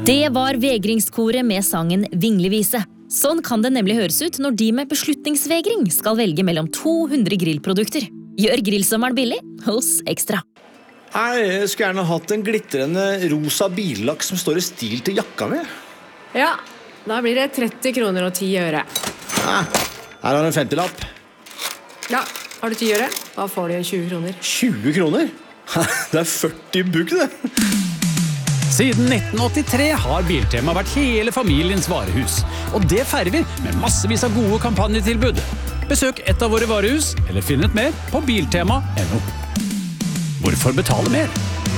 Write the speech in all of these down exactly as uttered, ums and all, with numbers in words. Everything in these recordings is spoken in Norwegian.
Det var vegringskoret med sangen Vinglevise. Sånn kan det nemlig høres ut når de med beslutningsvegring skal velge mellom to hundre grillprodukter. Gjør grillsommeren billig hos Ekstra. Hei, jeg skulle gjerne hatt en glitrende rosa billakk som står i stil til jakka mi. Ja, da blir det tretti kroner og ti øre. Ja, her har du en femtilapp. Ja, har du ti øre? Da får du tjue kroner. tjue kroner? Det er førti bugg, det. Siden nitten åttitre har Biltema vært hele familiens varehus. Og det feirer vi med massevis av gode kampanjetilbud. Besøk et av våre varehus, eller finn ut mer på biltema punktum no. Hvorfor betale mer?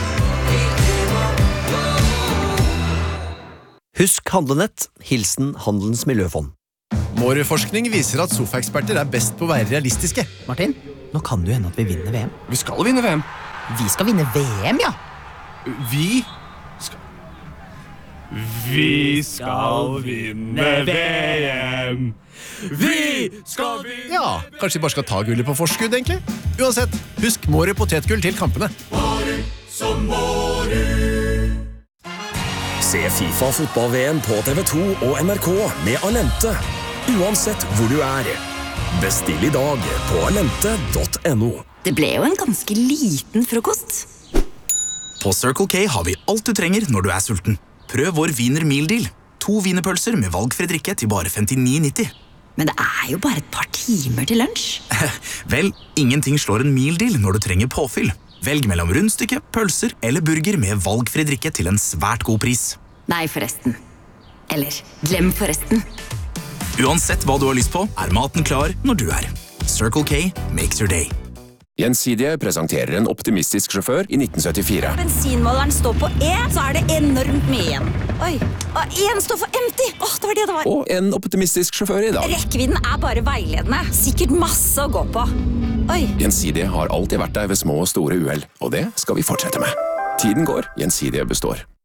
Husk handlenett, hilsen Handelens Miljøfond. Mårud-forskning viser at sofaeksperter er best på å være realistiske. Martin, nå kan du hende at vi vinner V M. Vi skal vinne V M. Vi skal vinne V M, ja. Vi skal... Vi skal vinne V M. Vi skal vinne... Ja, kanskje vi bare skal ta gullet på forskudd, egentlig? Uansett, husk Mårud potetgull til kampene. Mårud som Mårud. Se FIFA fotball-V M på T V to og N R K med Alente. Uansett hvor du er. Bestill i dag på alente punktum no. Det ble jo en ganske liten frokost. På Circle K har vi alt du trenger når du er sulten. Prøv vår Wiener Meal Deal. To wienerpølser med valgfri drikke til bare femtini nitti. Men det er jo bare et par timer til lunsj. Vel, ingenting slår en meal deal når du trenger påfyll. Velg mellom rundstykke, pølser eller burger med valgfri drikke til en svært god pris. Nei, forresten. Eller, glem forresten. Uansett hva du har lyst på, er maten klar når du er. Circle K makes your day. Gjensidige presenterer en optimistisk sjåfør i nitten syttifire. Bensinmåleren står på E, så er det enormt mye igjen. Oi, og en står for empty. Åh, det var det det var. Og en optimistisk sjåfør i dag. Rekkevidden er bare veiledende. Sikkert masse å gå på. Oi. Gjensidige har alltid vært der ved små og store uhell, og det skal vi fortsette med. Tiden går, Gjensidige består.